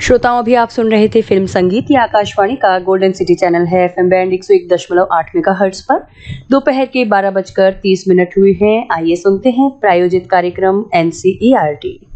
श्रोताओं, अभी आप सुन रहे थे फिल्म संगीत। ये आकाशवाणी का गोल्डन सिटी चैनल है। एफएम बैंड 101.8 मेगाहर्ट्ज पर दोपहर के 12:30 हुए हैं। आइए सुनते हैं प्रायोजित कार्यक्रम एनसीईआरटी।